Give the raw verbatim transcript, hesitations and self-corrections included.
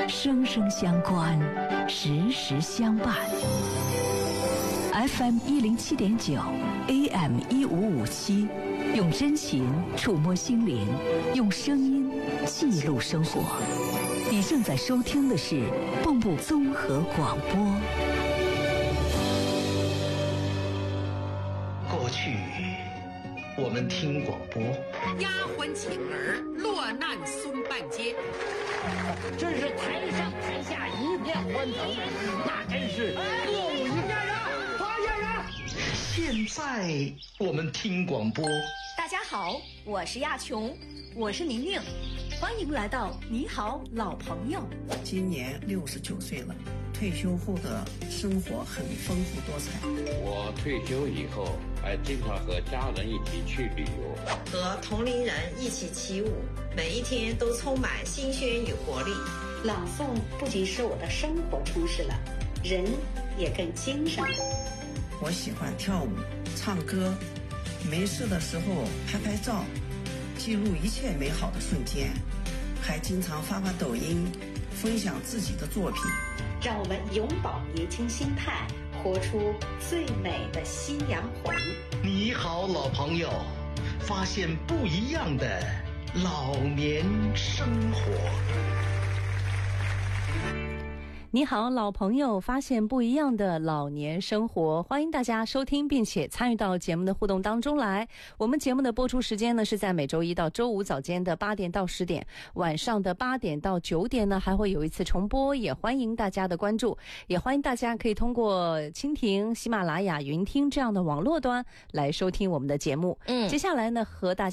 生生相关，时时相伴。F M 一零七点九 ，A M 一五五七，用真情触摸心灵，用声音记录生活。你正在收听的是蚌埠综合广播。 过去我们听广播， 丫鬟请儿落难松半街， 真是台上台下一片欢腾，那真是歌舞一片啊！发言人， 现在我们听广播。 大家好，我是亚琼，我是宁宁，欢迎来到你好老朋友。 今年六十九岁了，退休后的生活很丰富多彩。 我退休以后还经常和家人一起去旅游， 和同龄人一起起舞，每一天都充满新鲜与活力。 朗诵不仅使我的生活充实了，人也更精神了。 我喜欢跳舞、唱歌，没事的时候拍拍照，记录一切美好的瞬间，还经常发发抖音，分享自己的作品。 让我们永葆年轻心态，活出最美的夕阳红。 你好老朋友，发现不一样的老年生活。 你好老朋友，发现不一样的老年生活，欢迎大家收听并且参与到节目的互动当中来。我们节目的播出时间呢是在每周一到周五早间的八点到十点，晚上的八点到九点呢还会有一次重播，也欢迎大家的关注，也欢迎大家可以通过蜻蜓、喜马拉雅、云听这样的网络端来收听我们的节目。嗯，接下来呢和大家